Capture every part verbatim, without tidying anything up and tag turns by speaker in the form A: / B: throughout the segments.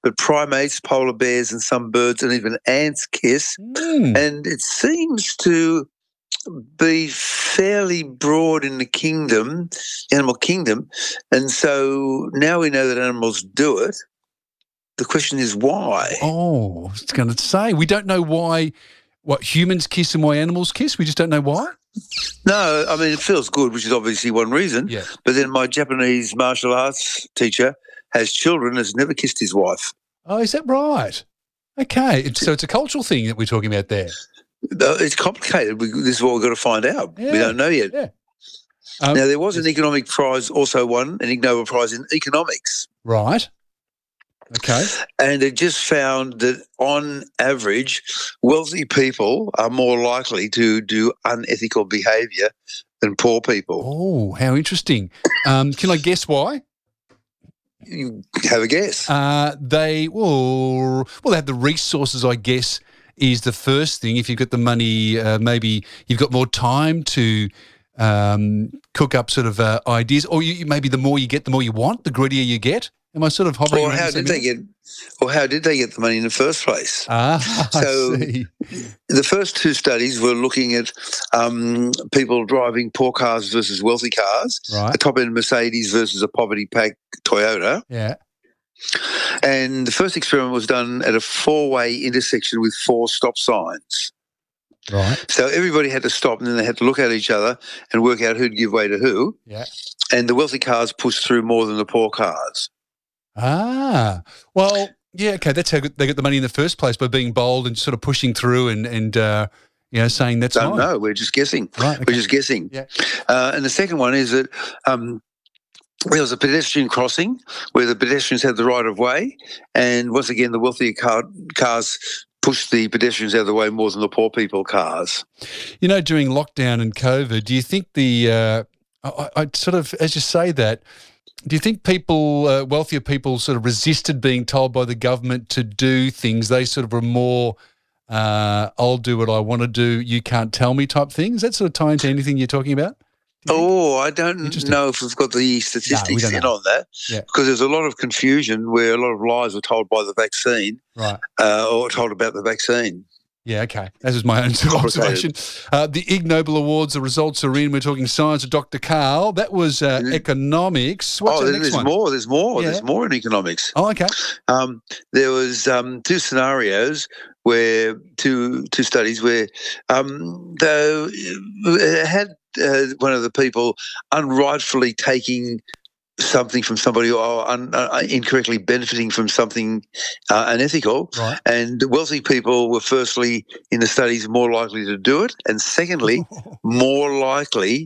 A: but primates, polar bears, and some birds, and even ants kiss.
B: Mm.
A: And it seems to be fairly broad in the kingdom, animal kingdom. And so now we know that animals do it. The question is why?
B: Oh, I was going to say, we don't know why, what, humans kiss and why animals kiss? We just don't know why?
A: No, I mean, it feels good, which is obviously one reason.
B: Yeah.
A: But then my Japanese martial arts teacher has children, has never kissed his wife.
B: Oh, is that right? Okay. It's, so it's a cultural thing that we're talking about there.
A: Uh, It's complicated. We, this is what we've got to find out.
B: Yeah.
A: We don't know yet.
B: Yeah. Um,
A: Now, there was
B: yes.
A: an economic prize also won, an Ig Nobel Prize in economics.
B: Right. Okay.
A: And it just found that on average, wealthy people are more likely to do unethical behaviour than poor people.
B: Oh, how interesting. Um, can I guess why?
A: You have a guess.
B: Uh, they, well, well, they have the resources, I guess, is the first thing. If you've got the money, uh, maybe you've got more time to um, cook up sort of uh, ideas, or you, maybe the more you get, the more you want, the greedier you get. Am I sort of hovering
A: Or
B: around
A: how
B: the same
A: did they
B: area?
A: get? Or how did they get the money in the first place?
B: Ah,
A: So-
B: I see.
A: The first two studies were looking at um, people driving poor cars versus wealthy cars,
B: Right.
A: a top-end Mercedes versus a poverty-pack Toyota.
B: Yeah.
A: And the first experiment was done at a four-way intersection with four stop signs.
B: Right.
A: So everybody had to stop, and then they had to look at each other and work out who'd give way to who.
B: Yeah.
A: And the wealthy cars pushed through more than the poor cars.
B: Ah, well, yeah, okay. That's how good they got the money in the first place, by being bold and sort of pushing through and, and uh, you know, saying that's
A: Don't
B: mine.
A: know. We're just guessing.
B: Right.
A: We're
B: Okay.
A: just guessing.
B: Yeah.
A: Uh, and the second one is that um, there was a pedestrian crossing where the pedestrians had the right of way, and once again, the wealthier car, cars pushed the pedestrians out of the way more than the poor people cars.
B: You know, during lockdown and COVID, do you think the, uh, I, I sort of, as you say that, do you think people, uh, wealthier people sort of resisted being told by the government to do things? They sort of were more, uh, I'll do what I want to do, you can't tell me type things? Is that sort of tie into anything you're talking about? Do you think?
A: Oh, I don't
B: Interesting.
A: know if we've got the statistics
B: don't
A: in
B: know.
A: on that,
B: Yeah.
A: because there's a lot of confusion where a lot of lies were told by the vaccine
B: Right.
A: uh, or told about the vaccine.
B: Yeah, okay. That was my own sort of observation. Uh, the Ig Nobel Awards, the results are in. We're talking science of Doctor Carl. That was uh,
A: Mhm.
B: economics. What's
A: oh,
B: the
A: there's
B: next one?
A: more. There's more.
B: Yeah.
A: There's more in economics.
B: Oh, okay.
A: Um, there was um, two scenarios where two two studies where um, though uh, had uh, one of the people unrightfully taking something from somebody or un, uh, incorrectly benefiting from something uh, unethical,
B: Right.
A: and wealthy people were firstly in the studies more likely to do it, and secondly more likely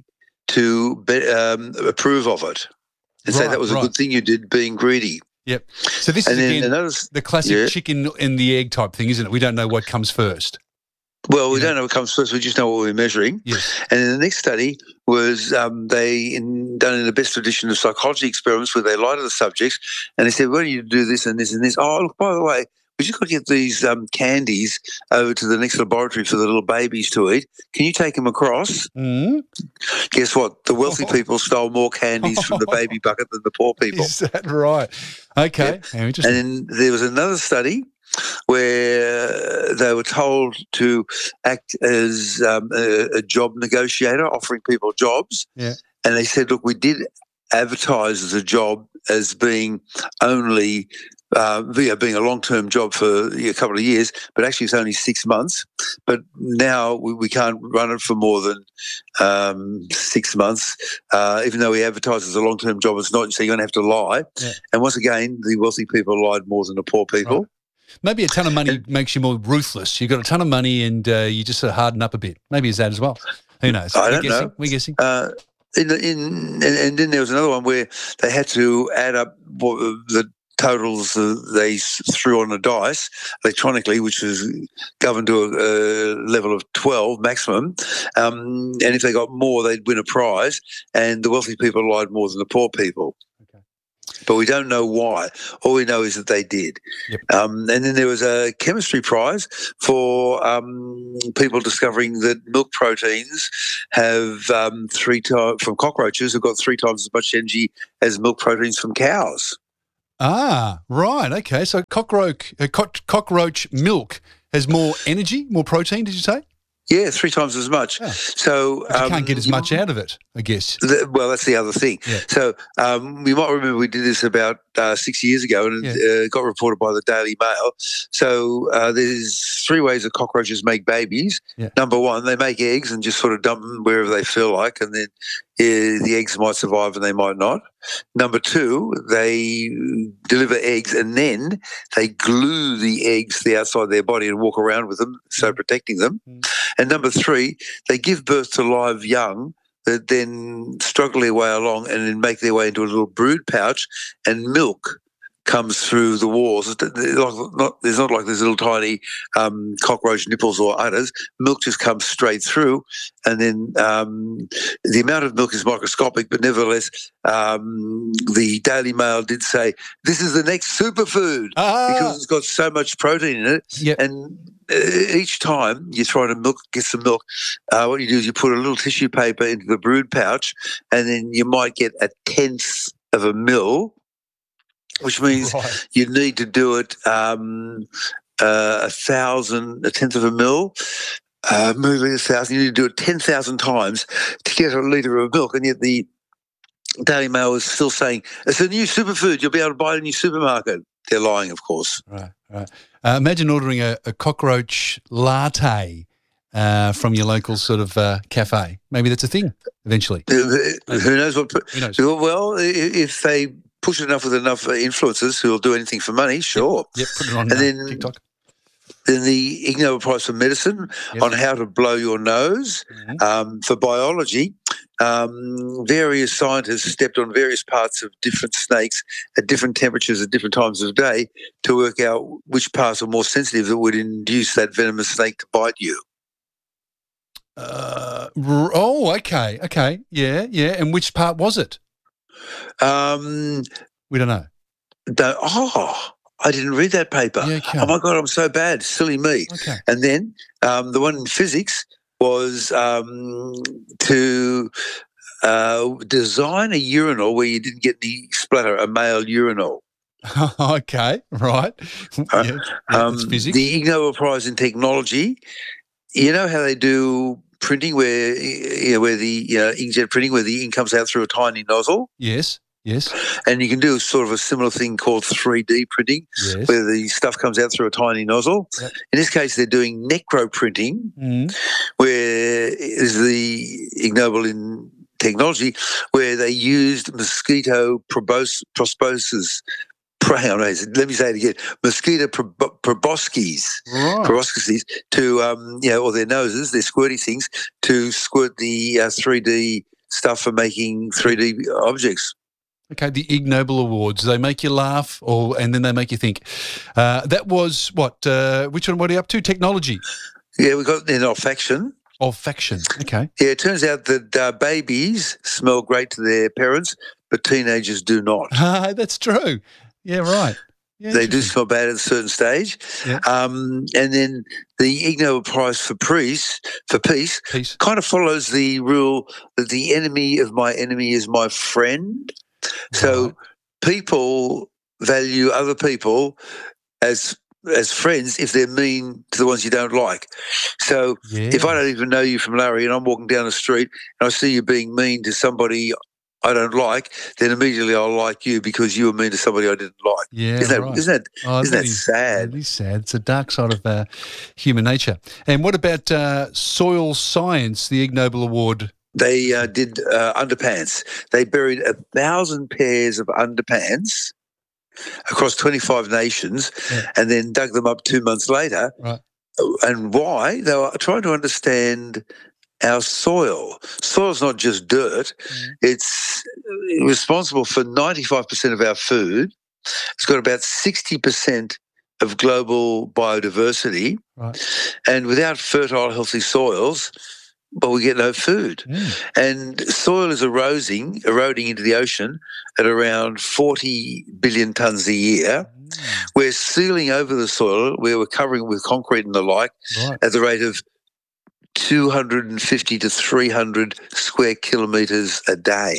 A: to be, um, approve of it and say
B: Right,
A: that was a
B: right.
A: good thing you did, being greedy.
B: Yep. So this
A: And
B: is,
A: then
B: again,
A: another, s-
B: the classic
A: yeah.
B: chicken and the egg type thing, isn't it? We don't know what comes first.
A: well, we
B: You know-
A: don't know what comes first. We just know what we're measuring.
B: Yes.
A: And then the next study was um, they in, done in the best tradition of psychology experiments where they lied to the subjects and they said, "Why don't you do this and this and this? Oh, look, by the way, we just got to get these um, candies over to the next laboratory for the little babies to eat. Can you take them across?"
B: Mm?
A: Guess what? The wealthy
B: Oh.
A: people stole more candies from the baby bucket than the poor people.
B: Is that right? Okay. How interesting.
A: And then there was another study where they were told to act as um, a, a job negotiator, offering people jobs.
B: Yeah.
A: And they said, look, we did advertise the job as being only uh, via being a long-term job for a couple of years, but actually it's only six months. But now we, we can't run it for more than um, six months, uh, even though we advertise as a long-term job. It's not, so you're going to have to lie.
B: Yeah.
A: And once again, the wealthy people lied more than the poor people.
B: Right. Maybe a ton of money makes you more ruthless. You've got a ton of money and uh, you just sort of harden up a bit. Maybe it's that as well. Who knows?
A: I
B: We're
A: don't
B: guessing.
A: know.
B: We're guessing.
A: Uh, in the, in and, and then there was another one where they had to add up what the totals uh, they s- threw on the dice electronically, which was governed to a, a level of twelve maximum. Um, and if they got more, they'd win a prize. And the wealthy people lied more than the poor people.
B: Okay.
A: But we don't know why. All we know is that they did.
B: Yep.
A: Um, and then there was a chemistry prize for um, people discovering that milk proteins have um, three times, from cockroaches, have got three times as much energy as milk proteins from cows.
B: Ah, right. Okay. So cockroach, uh, cock, cockroach milk has more energy, more protein, did you say?
A: Yeah, three times as much.
B: Oh,
A: So,
B: but you can't get
A: um,
B: as
A: you,
B: much out of it, I guess.
A: the, well, that's the other thing.
B: Yeah.
A: So, um, you might remember we did this about uh, six years ago, and
B: Yeah.
A: it uh, got reported by the Daily Mail. So, uh, there's three ways that cockroaches make babies.
B: Yeah.
A: Number one, they make eggs and just sort of dump them wherever they feel like, and then uh, the eggs might survive and they might not. Number two, they deliver eggs and then they glue the eggs to the outside of their body and walk around with them, so
B: Mm.
A: protecting them.
B: Mm.
A: And number three, they give birth to live young that then struggle their way along and then make their way into a little brood pouch, and milk comes through the walls. It's not, there's not like these little tiny um, cockroach nipples or udders. Milk just comes straight through, and then um, the amount of milk is microscopic, but nevertheless, um, the Daily Mail did say this is the next superfood
B: Ah,
A: because it's got so much protein in it.
B: Yep.
A: And uh, each time you try to milk, get some milk, uh, what you do is you put a little tissue paper into the brood pouch, and then you might get a tenth of a mil, which means
B: right.
A: you need to do it um, uh, a thousand, a tenth of a mil, uh, moving a thousand. You need to do it ten thousand times to get a litre of milk, and yet the Daily Mail is still saying it's a new superfood. You'll be able to buy it in your supermarket. They're lying, of course.
B: Right, right. Uh, imagine ordering a, a cockroach latte uh, from your local sort of uh, cafe. Maybe that's a thing eventually.
A: Who knows what?
B: Who knows?
A: Well, if they push it enough with enough influencers who will do anything for money, sure.
B: Yep, put it on
A: And
B: uh,
A: then-
B: TikTok.
A: Then the Ig Nobel Prize for Medicine
B: Yes.
A: on how to blow your nose.
B: Mhm.
A: Um, for biology, um, various scientists stepped on various parts of different snakes at different temperatures at different times of day to work out which parts are more sensitive that would induce that venomous snake to bite you.
B: Uh, r- oh, okay, okay. Yeah, yeah. And which part was it?
A: Um,
B: We don't know.
A: the, oh, I didn't read that paper.
B: Yeah, okay.
A: Oh my God, I'm so bad. Silly me.
B: Okay.
A: And then um, the one in physics was um, to uh, design a urinal where you didn't get any splatter, a male urinal.
B: Okay, right.
A: Uh,
B: yeah, yeah,
A: Um,
B: that's physics.
A: the Ig Nobel Prize in Technology, you know how they do printing where, you know, where the you know, inkjet printing where the ink comes out through a tiny nozzle?
B: Yes, yes,
A: And you can do sort of a similar thing called three D printing,
B: yes.
A: where the stuff comes out through a tiny nozzle.
B: Yep.
A: In this case, they're doing necro printing,
B: Mm.
A: where is the Ig Nobel in Technology, where they used mosquito probos- proboscis. pro- Hang on, let me say it again. Mosquito prob- proboscis,
B: Right.
A: proboscis to, um, you know, or their noses, their squirty things, to squirt the uh, three D stuff for making three D objects.
B: Okay, the Ig Nobel Awards. They make you laugh, or and then they make you think. Uh, that was what? Uh, which one? What are you up to? Technology,
A: Yeah, we got in olfaction.
B: olfaction. Okay.
A: Yeah, it turns out that uh, babies smell great to their parents, but teenagers do not.
B: Ah, that's true. Yeah, right. Yeah,
A: They do
B: interesting.
A: smell bad at a certain stage.
B: Yeah.
A: Um, and then the Ig Nobel Prize for Peace, for peace
B: Peace.
A: kind of follows the rule that the enemy of my enemy is my friend. So
B: Right.
A: people value other people as as friends if they're mean to the ones you don't like. So
B: Yeah.
A: if I don't even know you from Larry and I'm walking down the street and I see you being mean to somebody I don't like, then immediately I'll like you because you were mean to somebody I didn't like.
B: Yeah,
A: Isn't that,
B: right.
A: isn't that,
B: Oh,
A: isn't that
B: is-
A: sad?
B: It is sad. It's a dark side of uh, human nature. And what about uh, soil science, the Ig Nobel Award?
A: They uh, did uh, underpants. They buried a thousand pairs of underpants across twenty-five nations
B: Yeah.
A: and then dug them up two months later.
B: Right.
A: And why? They were trying to understand our soil. Soil's not just dirt.
B: Mm.
A: It's responsible for ninety-five percent of our food. It's got about sixty percent of global biodiversity.
B: Right.
A: And without fertile, healthy soils, well, we get no food.
B: Mm.
A: And soil is eroding, eroding into the ocean at around forty billion tonnes a year.
B: Mm.
A: We're sealing over the soil, where we're covering it with concrete and the like,
B: Right.
A: at the rate of two hundred fifty to three hundred square kilometres a day.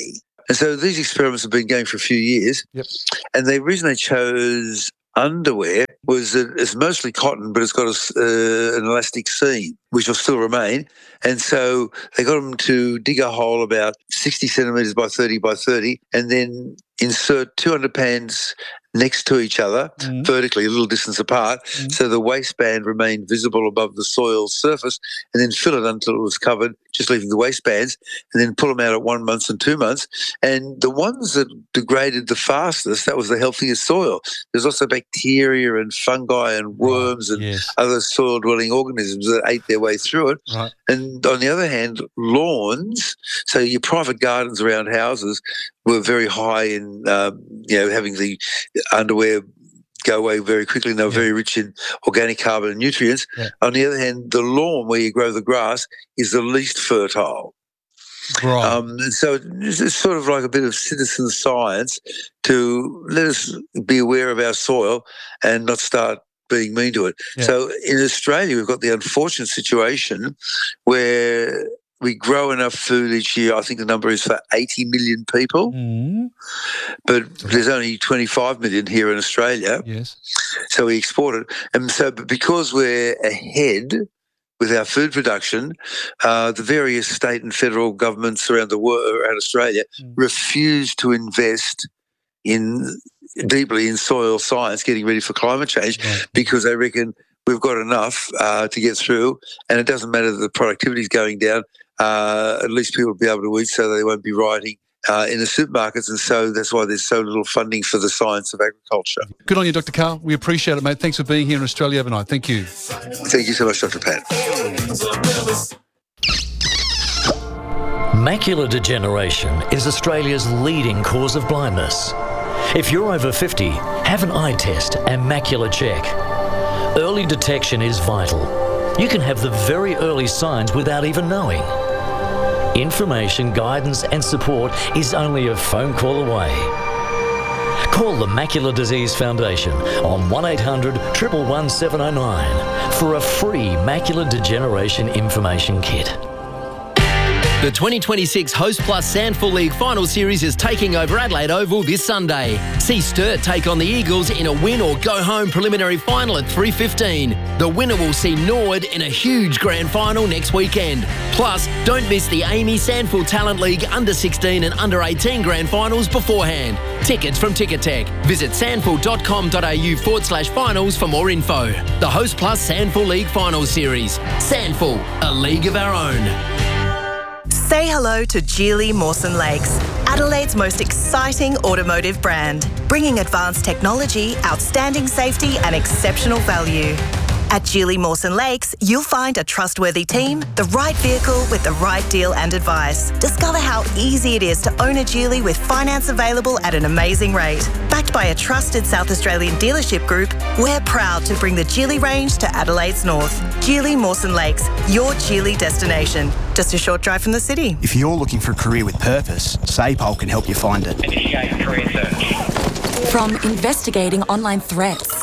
A: And so these experiments have been going for a few years.
B: Yep.
A: And the reason they chose underwear was that it's mostly cotton, but it's got a, uh, an elastic seam, which will still remain. And so they got them to dig a hole about sixty centimetres by thirty by thirty and then insert two underpants next to each other, mm-hmm. vertically, a little distance apart, mm-hmm. so the waistband remained visible above the soil surface, and then fill it until it was covered, just leaving the waistbands, and then pull them out at one month and two months. And the ones that degraded the fastest, that was the healthiest soil. There's also bacteria and fungi and worms right. and
B: yes.
A: other soil-dwelling organisms that ate their way through it.
B: Right.
A: And on the other hand, lawns, so your private gardens around houses, were very high in, um, you know, having the underwear go away very quickly, and they were yeah. very rich in organic carbon and nutrients. Yeah. On the other hand, the lawn where you grow the grass is the least fertile.
B: Right.
A: Um, and so it's sort of like a bit of citizen science to let us be aware of our soil and not start being mean to it. Yeah. So in Australia, we've got the unfortunate situation where we grow enough food each year. I think the number is for eighty million people,
B: mm.
A: but there's only twenty-five million here in Australia.
B: Yes.
A: So we export it. And so but because we're ahead with our food production, uh, the various state and federal governments around the world, around Australia, mm. refuse to invest in deeply in soil science, getting ready for climate change, right. because they reckon we've got enough uh, to get through, and it doesn't matter that the productivity is going down. Uh, at least people will be able to eat, so they won't be rioting uh, in the supermarkets, and so that's why there's so little funding for the science of agriculture.
B: Good on you, Doctor Karl. We appreciate it, mate. Thanks for being here in Australia overnight. Thank you.
A: Thank you so much, Doctor Pat.
C: Macular degeneration is Australia's leading cause of blindness. If you're over fifty, have an eye test and macular check. Early detection is vital. You can have the very early signs without even knowing. Information, guidance and support is only a phone call away. Call the Macular Disease Foundation on one eight hundred, one one one, seven oh nine for a free macular degeneration information kit.
D: The twenty twenty-six Host Plus Sandful League Final Series is taking over Adelaide Oval this Sunday. See Sturt take on the Eagles in a win-or-go-home preliminary final at three fifteen. The winner will see Norwood in a huge grand final next weekend. Plus, don't miss the Amy Sandful Talent League under sixteen and under eighteen grand finals beforehand. Tickets from Ticketek. Visit sandful.com.au forward slash finals for more info. The Host Plus Sandful League Final Series. Sandful, a league of our own.
E: Say hello to Geely Mawson Lakes, Adelaide's most exciting automotive brand, bringing advanced technology, outstanding safety and exceptional value. At Geely Mawson Lakes, you'll find a trustworthy team, the right vehicle with the right deal and advice. Discover how easy it is to own a Geely with finance available at an amazing rate. Backed by a trusted South Australian dealership group, we're proud to bring the Geely range to Adelaide's north. Geely Mawson Lakes, your Geely destination. Just a short drive from the city.
F: If you're looking for a career with purpose, SAPOL can help you find it.
G: Initiate career search.
H: From investigating online threats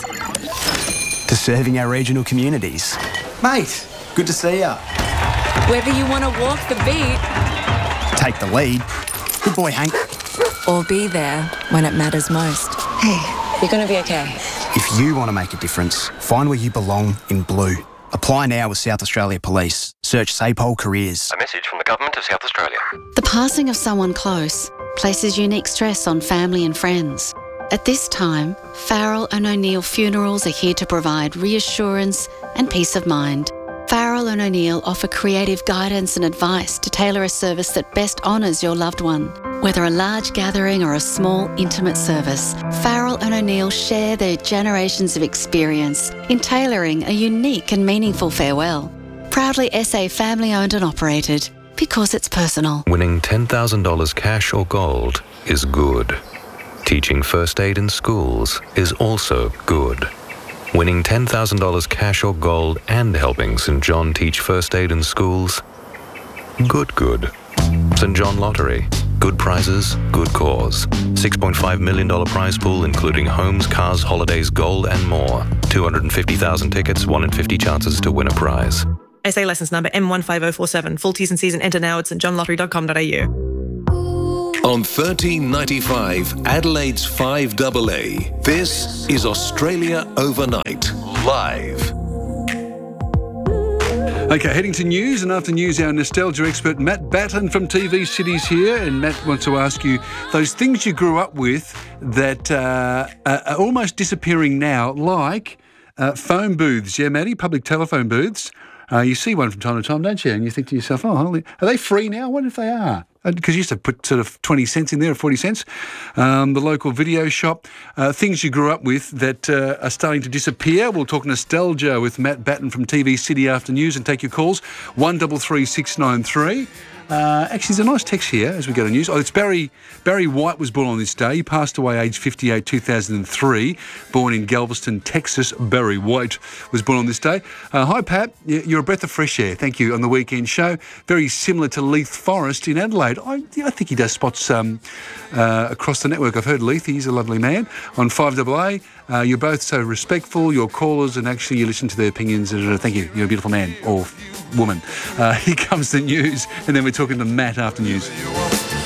F: to serving our regional communities. Mate, good to see ya.
H: Whether you want to walk the beat,
F: take the lead, good boy Hank,
H: or be there when it matters most.
I: Hey, you're going to be okay.
F: If you want to make a difference, find where you belong in blue. Apply now with South Australia Police. Search SAPOL Careers.
J: A message from the Government of South Australia.
K: The passing of someone close places unique stress on family and friends. At this time, Farrell and O'Neill Funerals are here to provide reassurance and peace of mind. Farrell and O'Neill offer creative guidance and advice to tailor a service that best honours your loved one. Whether a large gathering or a small, intimate service, Farrell and O'Neill share their generations of experience in tailoring a unique and meaningful farewell. Proudly S A family-owned and operated, because it's personal.
J: Winning ten thousand dollars cash or gold is good. Teaching first aid in schools is also good. Winning ten thousand dollars cash or gold and helping St John teach first aid in schools? Good, good. St John Lottery. Good prizes, good cause. six point five million dollars prize pool including homes, cars, holidays, gold and more. two hundred fifty thousand tickets, one in fifty chances to win a prize.
L: S A licence number M one five oh four seven. Full T's and C's and enter now at st john lottery dot com dot a u. On thirteen ninety-five, Adelaide's five A A. This is Australia Overnight, live.
B: Okay, heading to news, and after news, our nostalgia expert Matt Batten from T V City's here, and Matt wants to ask you those things you grew up with that uh, are almost disappearing now, like uh, phone booths. Yeah, Matty, public telephone booths. Uh, you see one from time to time, don't you? And you think to yourself, oh, holy, are they free now? I wonder if they are. Because you used to put sort of twenty cents in there or forty cents. Um, the local video shop, uh, things you grew up with that uh, are starting to disappear. We'll talk nostalgia with Matt Batten from T V City After News and take your calls. one three three six nine three. Uh, actually, there's a nice text here as we go to news. Oh, it's Barry. Barry White was born on this day. He passed away aged fifty-eight, two thousand three. Born in Galveston, Texas. Barry White was born on this day. Uh, hi, Pat. You're a breath of fresh air. Thank you on the weekend show. Very similar to Leith Forrest in Adelaide. I, I think he does spots um, uh, across the network. I've heard Leith. He's a lovely man. On five A A, uh, you're both so respectful. You're callers, and actually you listen to their opinions. Uh, thank you. You're a beautiful man or woman. Uh, here comes the news, and then we're talking to Matt after news.